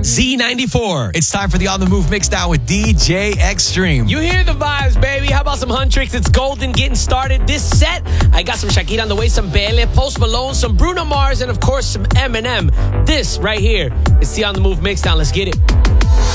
Z94. It's time for the On The Move mix down with DJ Extreme. You hear the vibes, baby. How about some Huntrix? It's golden getting started. This set, I got some Shakira on the way, some Bele, Post Malone, some Bruno Mars, and of course some Eminem. This right here is the On The Move mix down. Let's get it.